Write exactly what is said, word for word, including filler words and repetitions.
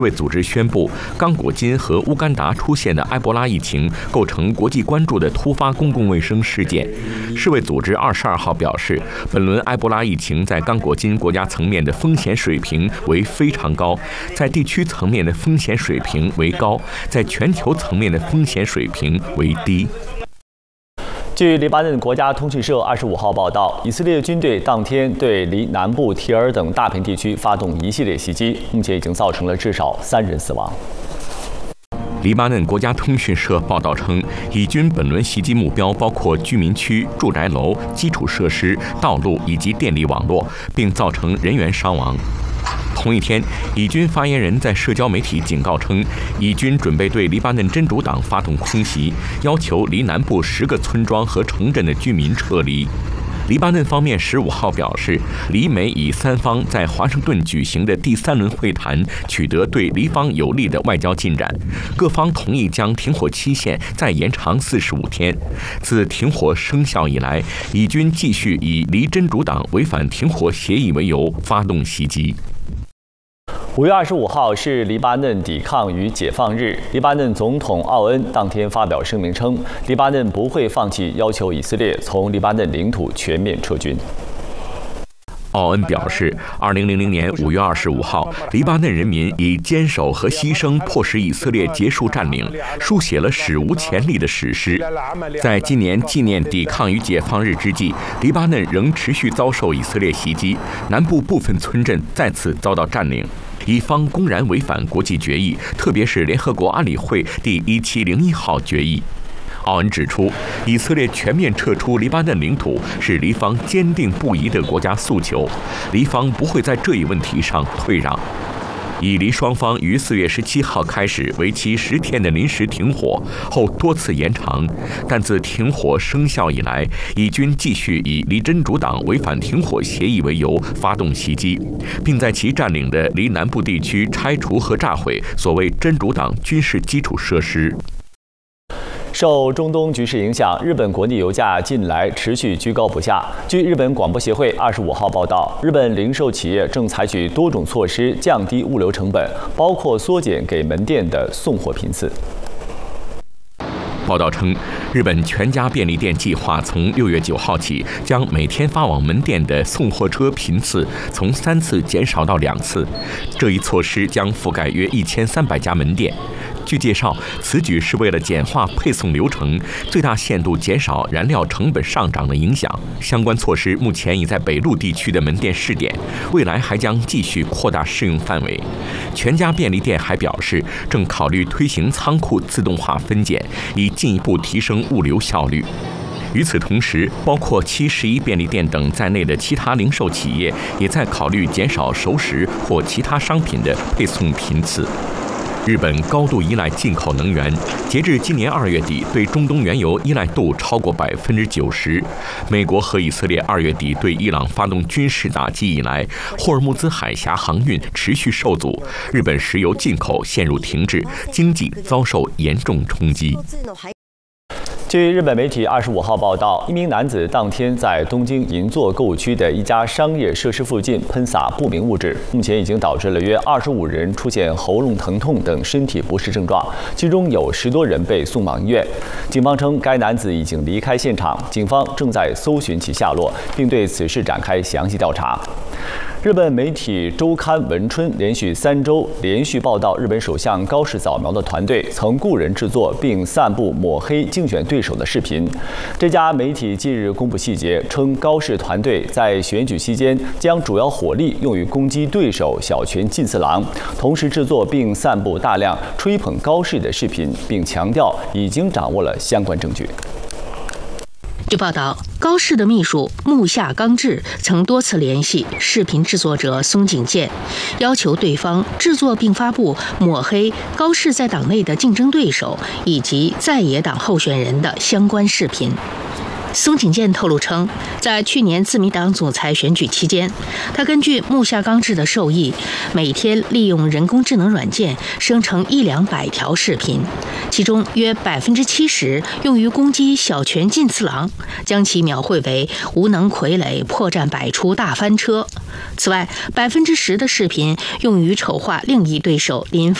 世卫组织宣布，刚果金和乌干达出现的埃博拉疫情构成国际关注的突发公共卫生事件。世卫组织二十二号表示，本轮埃博拉疫情在刚果金国家层面的风险水平为非常高，在地区层面的风险水平为高，在全球层面的风险水平为低。 据黎巴嫩国家通讯社二十五号报道，以色列军队当天对离南部提尔等大片地区发动一系列袭击，目前已经造成了至少三人死亡。 黎巴嫩国家通讯社报道称，以军本轮袭击目标包括居民区、住宅楼、基础设施、道路以及电力网络，并造成人员伤亡。同一天，以军发言人在社交媒体警告称，以军准备对黎巴嫩真主党发动空袭，要求离南部十个村庄和城镇的居民撤离。黎巴嫩方面十五号表示，黎美以三方在华盛顿举行的第三轮会谈取得对黎方有利的外交进展，各方同意将停火期限再延长四十五天。自停火生效以来，以军继续以黎真主党违反停火协议为由发动袭击。 五月二十五号是黎巴嫩抵抗与解放日。黎巴嫩总统奥恩当天发表声明称，黎巴嫩不会放弃要求以色列从黎巴嫩领土全面撤军。 奥恩表示，二零零零年五月二十五号，黎巴嫩人民以坚守和牺牲迫使以色列结束占领，书写了史无前例的史诗。在今年纪念抵抗与解放日之际，黎巴嫩仍持续遭受以色列袭击，南部部分村镇再次遭到占领。以方公然违反国际决议，特别是联合国安理会第一七零一号决议。奥恩指出，以色列全面撤出黎巴嫩领土是黎方坚定不移的国家诉求，黎方不会在这一问题上退让。以黎双方于四月十七号开始为期十天的临时停火后多次延长，但自停火生效以来，以军继续以黎真主党违反停火协议为由发动袭击，并在其占领的黎南部地区拆除和炸毁所谓真主党军事基础设施。 受中东局势影响，日本国内油价近来持续居高不下。据日本广播协会二十五号报道，日本零售企业正采取多种措施降低物流成本，包括缩减给门店的送货频次。 报道称，日本全家便利店计划从六月九号起，将每天发往门店的送货车频次从三次减少到两次。这一措施将覆盖约一千三百家门店。据介绍，此举是为了简化配送流程，最大限度减少燃料成本上涨的影响。相关措施目前已在北陆地区的门店试点，未来还将继续扩大适用范围。全家便利店还表示，正考虑推行仓库自动化分拣，以进一步提升物流效率。与此同时，包括七十一便利店等在内的其他零售企业也在考虑减少熟食或其他商品的配送频次。日本高度依赖进口能源，截至今年二月底，对中东原油依赖度超过百分之九十。美国和以色列二月底对伊朗发动军事打击以来，霍尔木兹海峡航运持续受阻，日本石油进口陷入停滞，经济遭受严重冲击。 据日本媒体二十五号报道，一名男子当天在东京银座购物区的一家商业设施附近喷洒不明物质，目前已经导致了约二十五人出现喉咙疼痛等身体不适症状，其中有十多人被送往医院。警方称，该男子已经离开现场，警方正在搜寻其下落，并对此事展开详细调查。日本媒体周刊文春连续三周连续报道，日本首相高市早苗的团队曾雇人制作并散布抹黑竞选对手的视频。这家媒体近日公布细节，称高市团队在选举期间将主要火力用于攻击对手小泉进次郎，同时制作并散布大量吹捧高市的视频，并强调已经掌握了相关证据。 据报道，高市的秘书木下刚志曾多次联系视频制作者松井健，要求对方制作并发布抹黑高市在党内的竞争对手以及在野党候选人的相关视频。 松井健透露称，在去年自民党总裁选举期间，他根据木下刚志的授意，每天利用人工智能软件生成一两百条视频，其中约百分之七十用于攻击小泉进次郎，将其描绘为无能傀儡破绽百出大翻车。此外，百分之十的视频用于丑化另一对手林